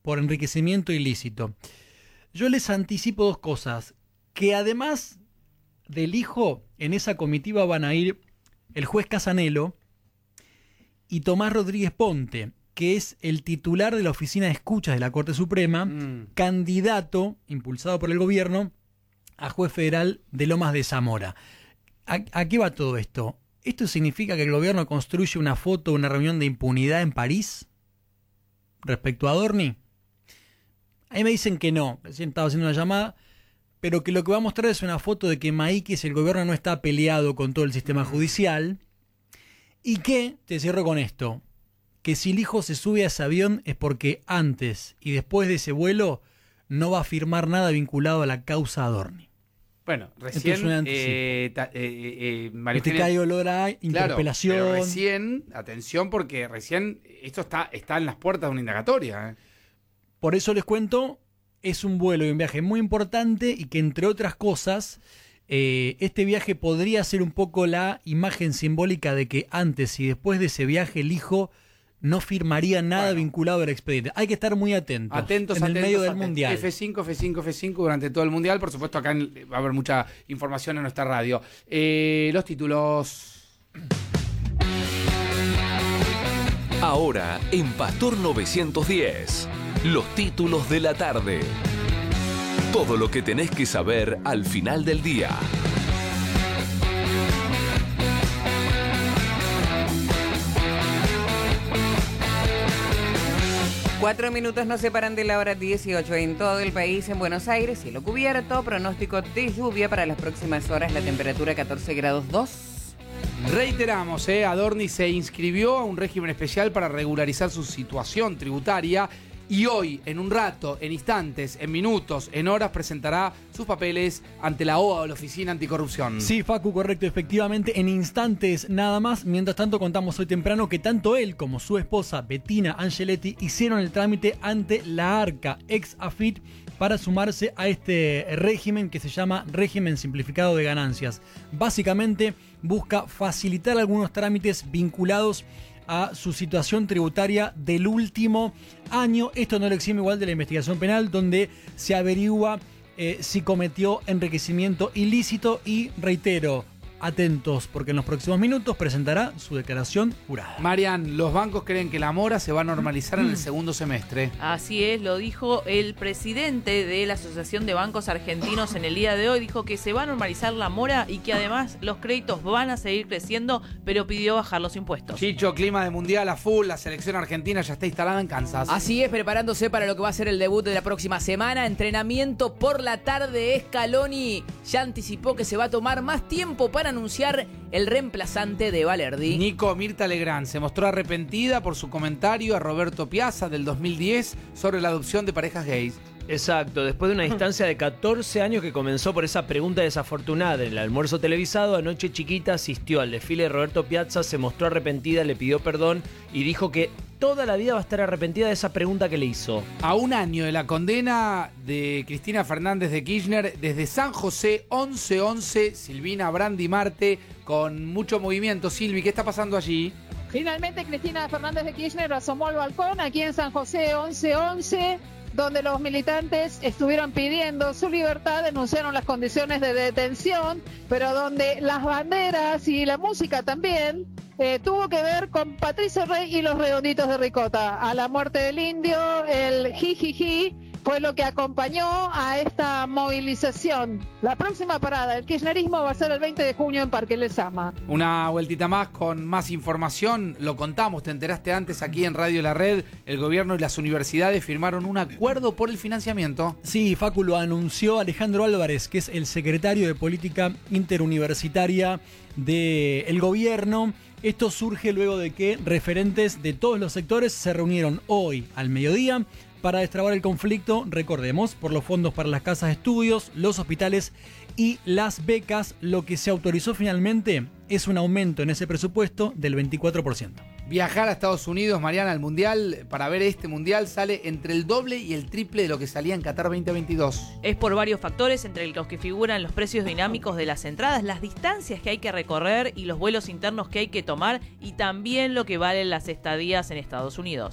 por enriquecimiento ilícito. Yo les anticipo dos cosas, que además del hijo, en esa comitiva van a ir el juez Casanelo y Tomás Rodríguez Ponte, que es el titular de la Oficina de Escuchas de la Corte Suprema, candidato, impulsado por el gobierno, a juez federal de Lomas de Zamora. ¿A qué va todo esto? ¿Esto significa que el gobierno construye una foto de una reunión de impunidad en París respecto a Adorni? Ahí me dicen que no, recién estaba haciendo una llamada, pero que lo que va a mostrar es una foto de que Maíquez, el gobierno, no está peleado con todo el sistema judicial, y que, te cierro con esto, que si el hijo se sube a ese avión es porque antes y después de ese vuelo no va a firmar nada vinculado a la causa Adorni. Bueno, recién María Eugenia, olor a interpelación. Claro, pero recién, atención, porque recién esto está en las puertas de una indagatoria. Por eso les cuento, es un vuelo y un viaje muy importante y que, entre otras cosas, este viaje podría ser un poco la imagen simbólica de que antes y después de ese viaje el hijo no firmaría nada vinculado al expediente. Hay que estar muy atentos en el medio del Mundial. F5 durante todo el Mundial. Por supuesto, acá va a haber mucha información en nuestra radio. Los títulos. Ahora, en Pastor 910, los títulos de la tarde. Todo lo que tenés que saber al final del día. Cuatro minutos nos separan de la hora 18 en todo el país. En Buenos Aires, cielo cubierto, pronóstico de lluvia para las próximas horas, la temperatura 14 grados 2. Reiteramos, Adorni se inscribió a un régimen especial para regularizar su situación tributaria y hoy, en un rato, en instantes, en minutos, en horas, presentará sus papeles ante la OA o la Oficina Anticorrupción. Sí, Facu, correcto, efectivamente, en instantes nada más. Mientras tanto, contamos hoy temprano que tanto él como su esposa, Bettina Angeletti, hicieron el trámite ante la ARCA, ex AFIT, para sumarse a este régimen que se llama Régimen Simplificado de Ganancias. Básicamente busca facilitar algunos trámites vinculados a su situación tributaria del último año. Esto no le exime igual de la investigación penal, donde se averigua si cometió enriquecimiento ilícito y, reitero, atentos, porque en los próximos minutos presentará su declaración jurada. Marian, los bancos creen que la mora se va a normalizar en el segundo semestre. Así es, lo dijo el presidente de la Asociación de Bancos Argentinos en el día de hoy. Dijo que se va a normalizar la mora y que además los créditos van a seguir creciendo, pero pidió bajar los impuestos. Chicho, clima de mundial a full, la selección argentina ya está instalada en Kansas. Así es, preparándose para lo que va a ser el debut de la próxima semana. Entrenamiento por la tarde. Scaloni ya anticipó que se va a tomar más tiempo para anunciar el reemplazante de Valerdi. Nico Mirta Legrand se mostró arrepentida por su comentario a Roberto Piazza del 2010 sobre la adopción de parejas gays. Exacto, después de una distancia de 14 años que comenzó por esa pregunta desafortunada en el almuerzo televisado, anoche Chiquita asistió al desfile de Roberto Piazza, se mostró arrepentida, le pidió perdón y dijo que toda la vida va a estar arrepentida de esa pregunta que le hizo. A un año de la condena de Cristina Fernández de Kirchner, desde San José, 11-11, Silvina Brandi Marte, con mucho movimiento. Silvi, ¿qué está pasando allí? Finalmente Cristina Fernández de Kirchner asomó al balcón aquí en San José, 11-11, donde los militantes estuvieron pidiendo su libertad, denunciaron las condiciones de detención, pero donde las banderas y la música también tuvo que ver con Patricio Rey y los Redonditos de Ricota. A la muerte del indio, el jijiji, fue lo que acompañó a esta movilización. La próxima parada del kirchnerismo va a ser el 20 de junio en Parque Lezama. Una vueltita más con más información. Lo contamos, te enteraste antes aquí en Radio La Red. El gobierno y las universidades firmaron un acuerdo por el financiamiento. Sí, Facu, lo anunció Alejandro Álvarez, que es el secretario de Política Interuniversitaria del gobierno. Esto surge luego de que referentes de todos los sectores se reunieron hoy al mediodía para destrabar el conflicto, recordemos, por los fondos para las casas de estudios, los hospitales y las becas. Lo que se autorizó finalmente es un aumento en ese presupuesto del 24%. Viajar a Estados Unidos, Mariana, al Mundial, para ver este Mundial, sale entre el doble y el triple de lo que salía en Qatar 2022. Es por varios factores, entre los que figuran los precios dinámicos de las entradas, las distancias que hay que recorrer y los vuelos internos que hay que tomar, y también lo que valen las estadías en Estados Unidos.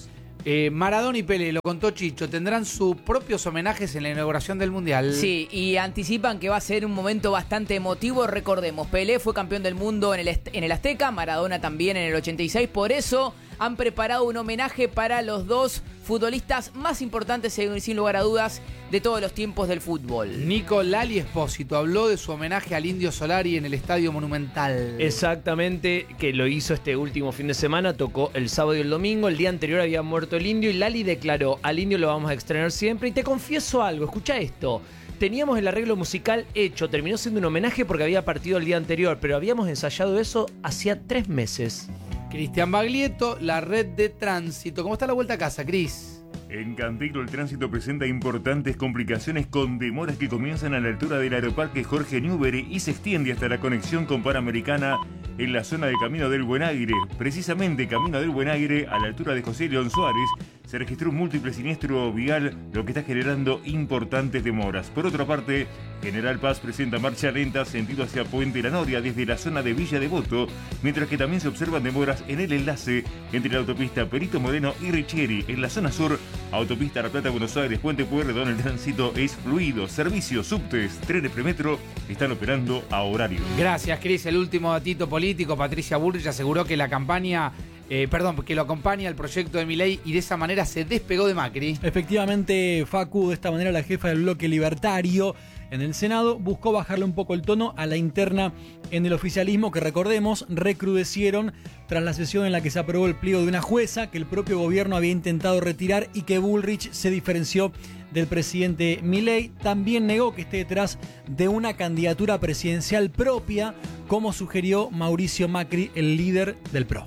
Maradona y Pelé, lo contó Chicho, tendrán sus propios homenajes en la inauguración del Mundial. Sí, y anticipan que va a ser un momento bastante emotivo. Recordemos, Pelé fue campeón del mundo en el Azteca, Maradona también en el 86. Por eso han preparado un homenaje para los dos futbolistas más importantes, sin lugar a dudas, de todos los tiempos del fútbol. Nico Lali Espósito habló de su homenaje al Indio Solari en el Estadio Monumental. Exactamente, que lo hizo este último fin de semana, tocó el sábado y el domingo. El día anterior había muerto el Indio y Lali declaró: al Indio lo vamos a extrañar siempre. Y te confieso algo, escucha esto. Teníamos el arreglo musical hecho, terminó siendo un homenaje porque había partido el día anterior, pero habíamos ensayado eso hacía 3 meses. Cristian Baglietto, la red de tránsito. ¿Cómo está la vuelta a casa, Cris? En Cantegro el tránsito presenta importantes complicaciones con demoras que comienzan a la altura del aeroparque Jorge Newbery y se extiende hasta la conexión con Panamericana en la zona de Camino del Buen Aire. Precisamente Camino del Buen Aire, a la altura de José León Suárez, se registró un múltiple siniestro vial, lo que está generando importantes demoras. Por otra parte, General Paz presenta marcha lenta sentido hacia Puente La Noria desde la zona de Villa Devoto, mientras que también se observan demoras en el enlace entre la autopista Perito Moreno y Richieri. En la zona sur, autopista La Plata, Buenos Aires, Puente Pueyrredón, el tránsito es fluido. Servicios, subtes, trenes premetro están operando a horario. Gracias, Cris. El último datito político, Patricia Bullrich aseguró que la campaña... que lo acompaña el proyecto de Milei y de esa manera se despegó de Macri. Efectivamente, Facu, de esta manera la jefa del bloque libertario en el Senado buscó bajarle un poco el tono a la interna en el oficialismo que, recordemos, recrudecieron tras la sesión en la que se aprobó el pliego de una jueza que el propio gobierno había intentado retirar y que Bullrich se diferenció del presidente Milei. También negó que esté detrás de una candidatura presidencial propia, como sugirió Mauricio Macri, el líder del PRO.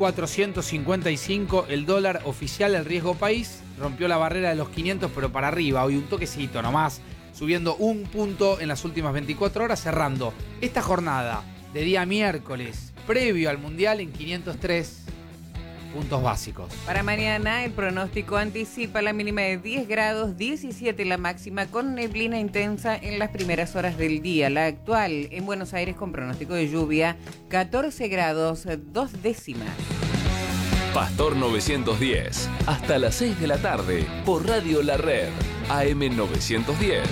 1.455 el dólar oficial, el riesgo país. Rompió la barrera de los 500, pero para arriba. Hoy un toquecito nomás, subiendo 1 punto en las últimas 24 horas, cerrando esta jornada de día miércoles, previo al Mundial, en 503 puntos básicos. Para mañana el pronóstico anticipa la mínima de 10 grados, 17 la máxima, con neblina intensa en las primeras horas del día. La actual en Buenos Aires con pronóstico de lluvia, 14 grados, 2 décimas. Pastor 910, hasta las 6 de la tarde, por Radio La Red, AM 910.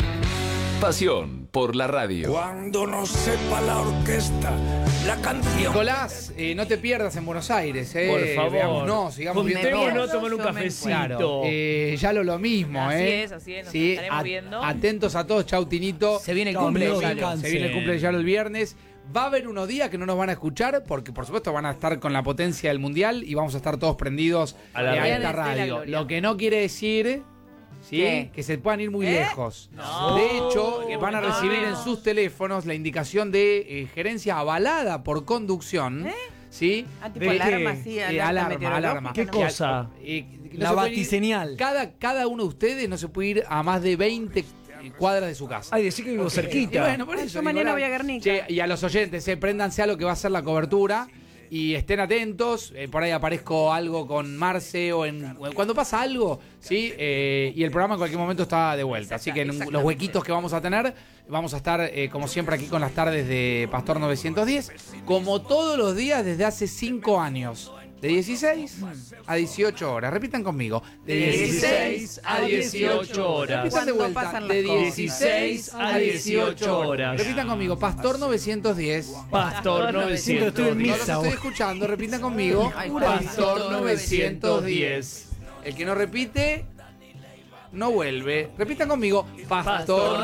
Pasión por la radio. Cuando no sepa la orquesta la canción. Nicolás, no te pierdas en Buenos Aires. Por favor. Veámonos, sigamos viendo. Juntémonos, tomar un cafecito. Claro, ya lo mismo, Así es, nos estaremos viendo. Atentos a todos, chau Tinito. Se viene el cumple. Se viene el cumple ya el viernes. Va a haber unos días que no nos van a escuchar porque, por supuesto, van a estar con la potencia del Mundial y vamos a estar todos prendidos a esta radio. Lo que no quiere decir... ¿Sí? Que se puedan ir muy lejos. No. De hecho, van a recibir en sus teléfonos la indicación de gerencia avalada por conducción. ¿Sí? Tipo alarma, sí, alarma. ¿Qué cosa? La batiseñal. Cada uno de ustedes no se puede ir a más de 20 cuadras de su casa. Ay, decí que vivo cerquita. Y bueno, por eso. Yo mañana voy a Guernica. Che, y a los oyentes, préndanse a lo que va a ser la cobertura. Y estén atentos, por ahí aparezco algo con Marce o cuando pasa algo, ¿sí? Y el programa en cualquier momento está de vuelta. Así que en los huequitos que vamos a tener, vamos a estar como siempre aquí con las tardes de Pastor 910, como todos los días desde hace 5 años. De 16 a 18 horas. Repitan conmigo. De 16 a 18 horas. Repitan de vuelta. De 16 a 18 horas. Repitan conmigo. Pastor 910. Pastor 910. Estoy en No los misa. estoy escuchando. Repitan conmigo. Pastor 910. El que no repite, no vuelve. Repitan conmigo. Pastor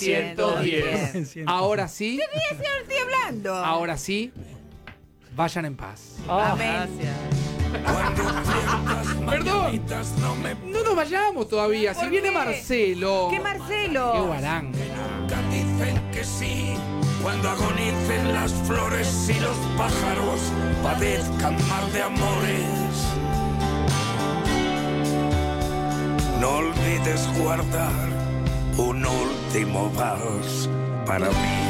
910. Ahora sí. Estoy hablando. Ahora sí. Vayan en paz. Amén. Perdón. No nos vayamos todavía. Si viene Marcelo. ¿Qué Marcelo? Qué guaranga. Nunca dicen que sí. Cuando agonicen las flores y los pájaros padezcan mar de amores. No olvides guardar un último vals para mí.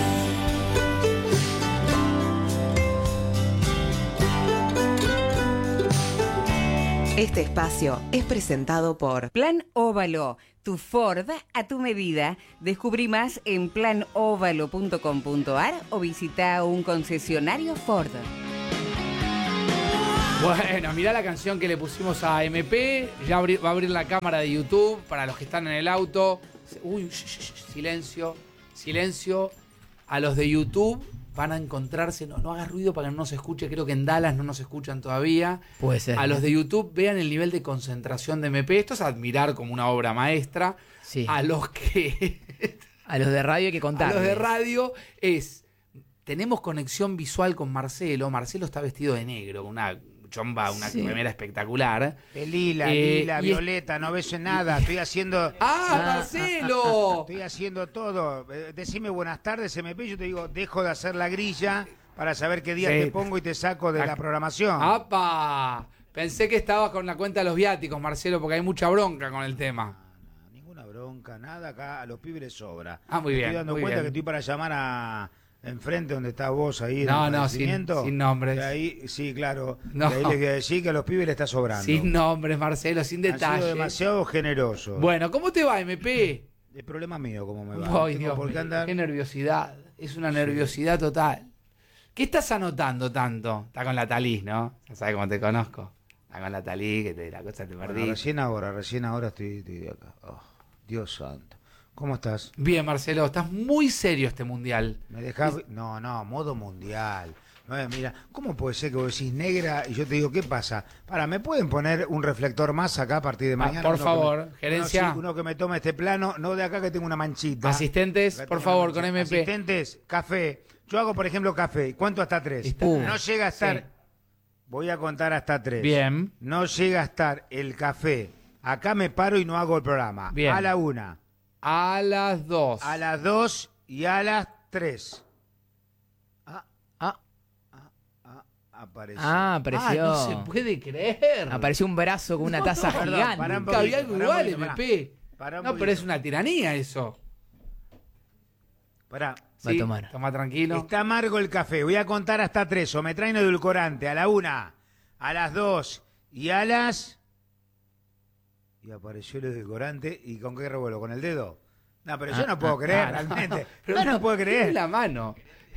Este espacio es presentado por Plan Óvalo, tu Ford a tu medida. Descubrí más en planovalo.com.ar o visita un concesionario Ford. Bueno, mirá la canción que le pusimos a MP. Ya va a abrir la cámara de YouTube para los que están en el auto. Uy, silencio, silencio. A los de YouTube van a encontrarse. No hagas ruido para que no nos escuche. Creo que en Dallas no nos escuchan todavía. Puede ser. A los de YouTube vean el nivel de concentración de MP. Esto es admirar como una obra maestra. Sí. A los de radio hay que contar. A los de radio tenemos conexión visual con Marcelo. Marcelo está vestido de negro, con una chomba, una remera espectacular. De lila, violeta, no ves nada. Estoy haciendo. ¡Marcelo! Estoy haciendo todo. Decime buenas tardes, MP. Yo te digo, dejo de hacer la grilla para saber qué día te pongo y te saco de la programación. ¡Apa! Pensé que estabas con la cuenta de los viáticos, Marcelo, porque hay mucha bronca con el tema. No, ninguna bronca, nada. Acá a los pibes les sobra. Muy bien. Estoy dando muy cuenta bien. que estoy para llamar a. Enfrente donde está vos ahí. Sin nombres. De ahí, sí, claro. No. De ahí les voy a decir que a los pibes le está sobrando. Sin nombres, Marcelo, sin Han detalles. sido demasiado generoso. Bueno, ¿cómo te va, MP? El problema mío, cómo me va. Ay, Dios por qué mío, andar. qué nerviosidad. Es una nerviosidad total. ¿Qué estás anotando tanto? Está con la Talís, ¿no? Ya sabes cómo te conozco. Está con la Talís, que la cosa te perdí. Bueno, recién ahora estoy acá. Oh, Dios santo. ¿Cómo estás? Bien, Marcelo, estás muy serio este mundial. ¿Me dejás? No, modo mundial. No, mira, ¿cómo puede ser que vos decís negra y yo te digo, ¿qué pasa? ¿Me pueden poner un reflector más acá a partir de mañana? Por favor, gerencia. Uno que me tome este plano, no de acá que tengo una manchita. Asistentes, por favor, con MP. Asistentes, café. Yo hago, por ejemplo, café. ¿Cuánto hasta 3? No llega a estar... Sí. Voy a contar hasta 3. Bien. No llega a estar el café. Acá me paro y no hago el programa. Bien. A la 1. A las 2. A las 2 y a las 3. Apareció. Apareció. No se puede creer. Apareció un brazo con una taza gigante. Nunca había algo igual, MP. No, pero es una tiranía eso. Pará. Va a tomar. Toma tranquilo. Está amargo el café. Voy a contar hasta 3. O me traen edulcorante a la 1, a las 2 y a las... Y apareció el edulcorante. ¿Y con qué revuelvo? ¿Con el dedo? No, pero yo no puedo creer, realmente. Pero no puedo creer. La mano.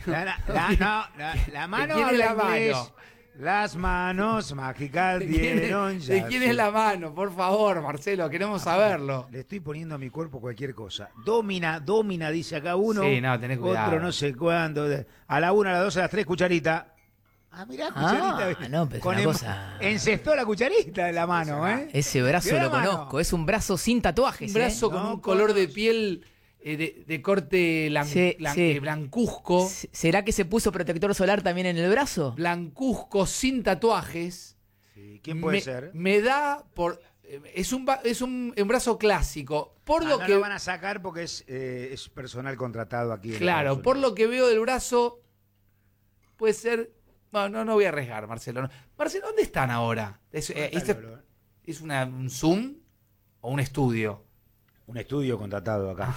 La mano. ¿De quién es la inglés. mano? Las manos mágicas dieron ya. ¿De quién es la mano? Por favor, Marcelo, queremos saberlo. Le estoy poniendo a mi cuerpo cualquier cosa. Domina, dice acá uno. Sí, no, tenés cuidado. Otro no sé cuándo. A la 1, a las 2, a las 3, cucharita. Mirá, cucharita. No, pero es una cosa... Encestó la cucharita de la mano, ¿eh? Ese brazo lo conozco. Es un brazo sin tatuajes. Un brazo con un color de piel de corte blancuzco. ¿Será que se puso protector solar también en el brazo? Blancuzco, sin tatuajes. Sí, ¿quién puede ser? Me da por... Es un brazo clásico. Por lo no que lo van a sacar porque es personal contratado aquí. Claro, por lo que veo del brazo, puede ser... No voy a arriesgar, Marcelo. Marcelo, ¿dónde están ahora? ¿Es un Zoom o un estudio? Un estudio contratado acá.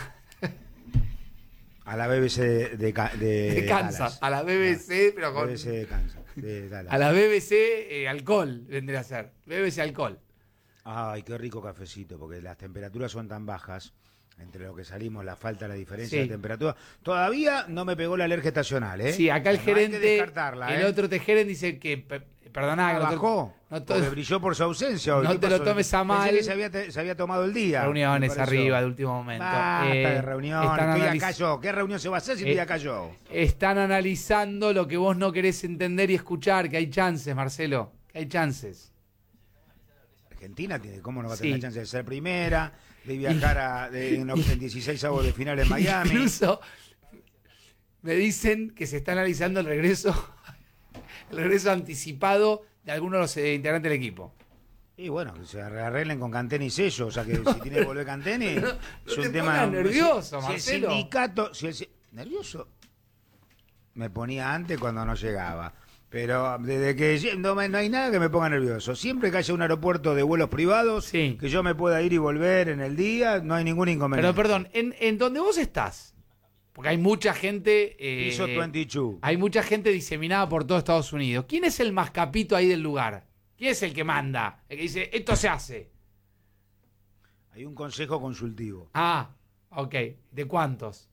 A la BBC de Kansas. Dallas. A la BBC, pero con... BBC de Kansas, de Dallas. A la BBC alcohol, vendría a ser. BBC alcohol. Ay, qué rico cafecito, porque las temperaturas son tan bajas, entre lo que salimos, la falta, la diferencia de temperatura. Todavía no me pegó la alergia estacional, ¿eh? Sí, acá el gerente, hay que descartarla, el otro gerente dice que, perdona, bajó, porque brilló por su ausencia. No te lo tomes a mal. Pensé que se había tomado el día. Reuniones arriba de último momento. Basta de reunión, estoy acá yo. ¿Qué reunión se va a hacer si estoy acá yo? Están analizando lo que vos no querés entender y escuchar, que hay chances, Marcelo, que hay chances. Argentina tiene, ¿cómo no va a tener chance de ser primera? De viajar en 16 avos de final en Miami. Incluso me dicen que se está analizando el regreso anticipado de algunos de los integrantes del equipo. Y bueno, que se arreglen con Canteni y Sello, o sea que si tiene que volver Canteni, es un tema nervioso, si Marcelo. El sindicato, nervioso me ponía antes cuando no llegaba. Pero desde que no hay nada que me ponga nervioso. Siempre que haya un aeropuerto de vuelos privados, que yo me pueda ir y volver en el día, no hay ningún inconveniente. Pero perdón, en donde vos estás, porque hay mucha gente... Piso 22. Hay mucha gente diseminada por todo Estados Unidos. ¿Quién es el más capito ahí del lugar? ¿Quién es el que manda? El que dice, esto se hace. Hay un consejo consultivo. Ok. ¿De cuántos?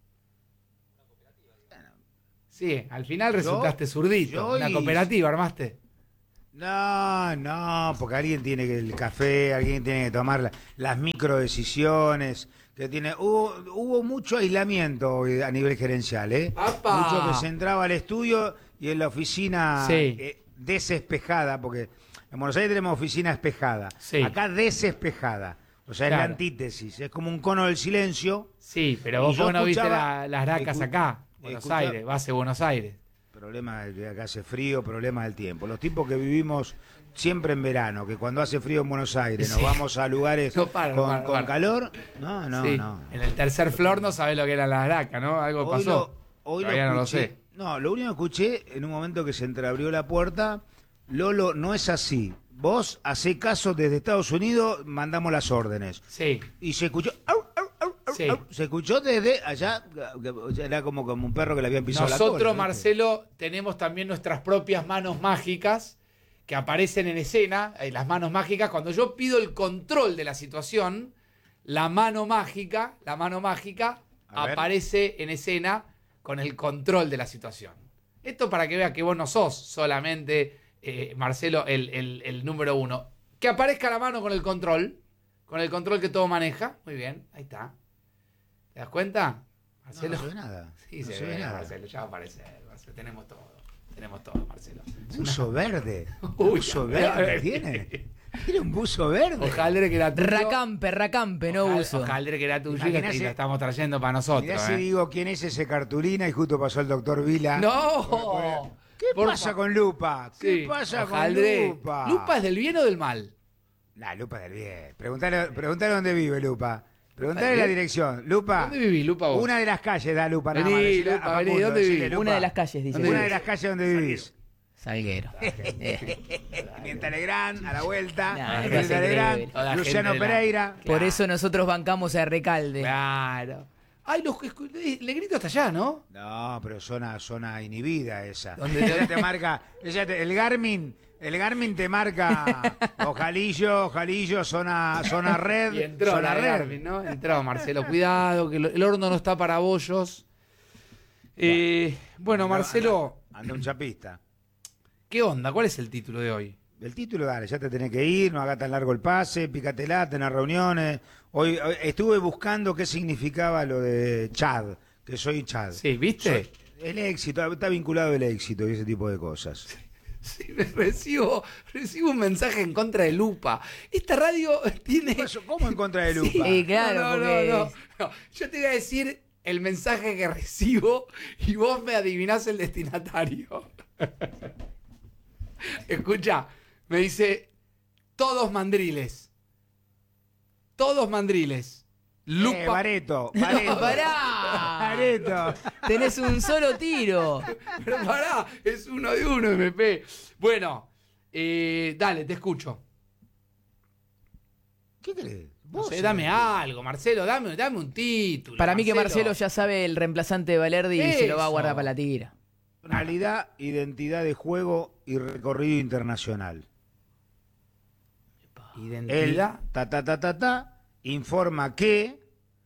Sí, al final resultaste zurdito. Una cooperativa armaste. No, porque alguien tiene que el café, alguien tiene que tomar las microdecisiones, que tiene hubo mucho aislamiento hoy a nivel gerencial, ¡Apa! Mucho que se entraba al estudio y en la oficina desespejada, porque en Buenos Aires tenemos oficina espejada, acá desespejada, o sea, es la antítesis, es como un cono del silencio. Sí, pero vos no viste las racas acá, Buenos Aires, base Buenos Aires. Problema de que acá hace frío, problema del tiempo. Los tipos que vivimos siempre en verano, que cuando hace frío en Buenos Aires nos vamos a lugares con calor. No. En el tercer flor no sabés lo que era la araca, ¿no? Algo pasó. Hoy todavía no lo sé. No, lo único que escuché en un momento que se entreabrió la puerta, Lolo, no es así. Vos hacé caso desde Estados Unidos, mandamos las órdenes. Sí. Y se escuchó... Sí. Se escuchó desde allá, era como un perro que le habían pisado la cola. Nosotros, Marcelo, tenemos también nuestras propias manos mágicas que aparecen en escena, las manos mágicas. Cuando yo pido el control de la situación, la mano mágica aparece en escena con el control de la situación. Esto para que vea que vos no sos solamente, Marcelo, el número uno. Que aparezca la mano con el control que todo maneja. Muy bien, ahí está. ¿Te das cuenta? Marcelo. No se ve nada. Sí, no se ve nada. Marcelo, ya va a aparecer. Marcelo. Tenemos todo, Marcelo. Buzo verde. Buzo verde tiene. Tiene un buzo verde. Hojaldre que era tuyo. Racampe, no buzo. Hojaldre que era tuyo y lo estamos trayendo para nosotros. Mirá si digo quién es ese cartulina y justo pasó el doctor Vila. ¡No! ¿Qué pasa con Lupa? ¿Qué pasa Hojaldre. con Lupa? ¿Lupa es del bien o del mal? La Lupa es del bien. Preguntale dónde vive Lupa. Preguntale la dirección. Lupa. ¿Dónde vivís, Lupa, vos? Una de las calles da Lupa. Vení, Lupa, vení. ¿Dónde vivís? Una de las calles, dice. Una de las calles donde vivís. Salguero. Mientras Legrand, a la vuelta. No, Legrand, Luciano Pereira. Por eso nosotros bancamos a Recalde. Claro. Ay, Legrito está allá, ¿no? No, pero zona inhibida esa. ¿Dónde ella te marca, el Garmin te marca Ojalillo, zona red. Y entró zona red. Garmin, ¿no? Entró, Marcelo. Cuidado, que el horno no está para bollos. Bueno, Marcelo. Anda un chapista. ¿Qué onda? ¿Cuál es el título de hoy? El título, dale, ya te tenés que ir, no hagas tan largo el pase, pícatela, tenés reuniones. Hoy estuve buscando qué significaba lo de Chad, que soy Chad. Sí, ¿viste? El éxito, está vinculado el éxito y ese tipo de cosas. Sí, recibo un mensaje en contra de Lupa. Esta radio tiene... ¿Cómo en contra de Lupa? Sí, claro, no. Yo te voy a decir el mensaje que recibo y vos me adivinás el destinatario. Escucha, me dice, todos mandriles. Lupa. Bareto. ¡Pará! Bareto. Tenés un solo tiro. Pero pará, es uno de uno, MP. Bueno, dale, te escucho. ¿Qué crees? No sé, dame algo, Marcelo, dame un título. Para mí que Marcelo ya sabe el reemplazante de Valerdi y se lo va a guardar para la tira. Personalidad, identidad de juego y recorrido internacional. Identidad. Él, informa que,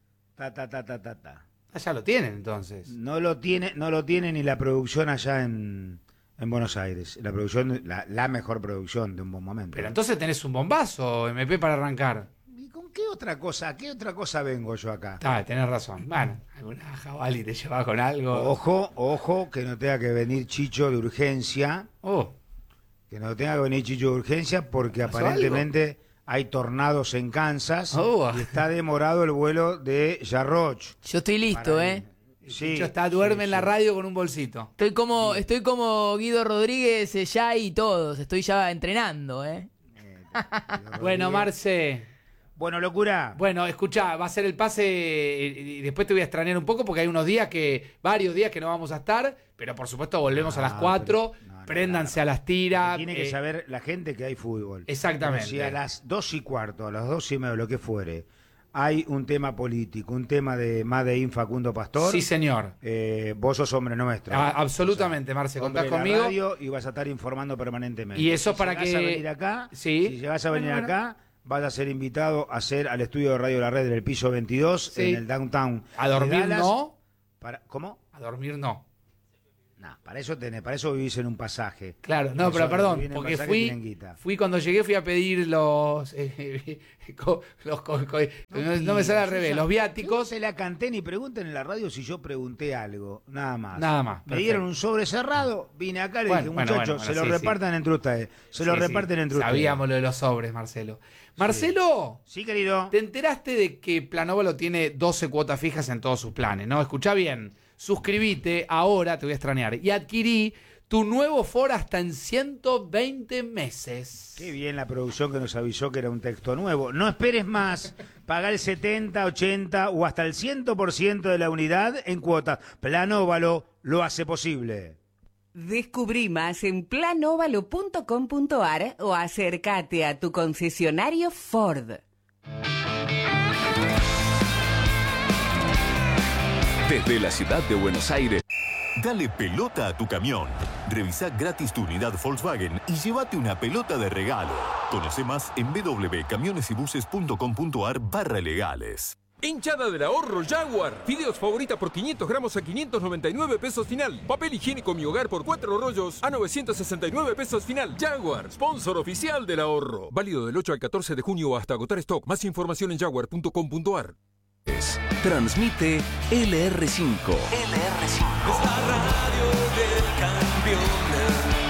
Ya lo tienen, entonces. No lo tiene ni la producción allá en Buenos Aires. La producción, la mejor producción de un buen momento. Pero entonces tenés un bombazo, MP, para arrancar. ¿Y con qué otra cosa vengo yo acá? Tenés razón. Bueno, alguna jabalí te lleva con algo. Ojo, que no tenga que venir Chicho de urgencia. Que no tenga que venir Chicho de urgencia porque aparentemente hay tornados en Kansas y está demorado el vuelo de Jarroch. Yo estoy listo, Sí, Chicho duerme en la radio con un bolsito. Estoy como Guido Rodríguez ya y todos. Estoy ya entrenando, Bueno, Marce. Bueno, locura. Bueno, escuchá, va a ser el pase y después te voy a extrañar un poco porque hay varios días que no vamos a estar, pero por supuesto volvemos a las 4, préndanse a las tiras. Tiene que saber la gente que hay fútbol. Exactamente. Pero si a las 2:15, a las 2:30, lo que fuere, hay un tema político, un tema de Made in Facundo Pastor. Sí, señor. Vos sos hombre nuestro. Absolutamente, Marce, contás conmigo. Radio y vas a estar informando permanentemente. Y eso si para que... Si llegas a venir acá, vas a ser invitado a hacer al estudio de Radio La Red del piso 22 en el downtown. ¿A dormir Dallas, no? ¿Cómo? A dormir no. Para eso vivís en un pasaje. Claro, no, pero perdón, porque fui cuando llegué fui a pedir los no me sale al revés, los viáticos. No se la canté ni pregunten en la radio si yo pregunté algo, nada más. Nada más. Me dieron un sobre cerrado, vine acá y le dije, muchachos, se lo repartan entre ustedes. Se lo reparten entre ustedes. Sabíamos lo de los sobres, Marcelo. Marcelo. Sí, querido. Te enteraste de que Planóvalo tiene 12 cuotas fijas en todos sus planes, ¿no? Escuchá bien. Suscribite ahora, te voy a extrañar, y adquirí tu nuevo Ford hasta en 120 meses. Qué bien la producción que nos avisó que era un texto nuevo. No esperes más. Paga el 70, 80 o hasta el 100% de la unidad en cuotas. Planóvalo lo hace posible. Descubrí más en planovalo.com.ar o acércate a tu concesionario Ford. Desde la ciudad de Buenos Aires. Dale pelota a tu camión. Revisá gratis tu unidad Volkswagen y llévate una pelota de regalo. Conoce más en www.camionesybuses.com.ar/legales. Hinchada del ahorro Jaguar. Fideos favorita por 500 gramos a 599 pesos final. Papel higiénico Mi Hogar por 4 rollos a 969 pesos final. Jaguar, sponsor oficial del ahorro. Válido del 8 al 14 de junio hasta agotar stock. Más información en jaguar.com.ar. Transmite LR5. Es la radio del campeón.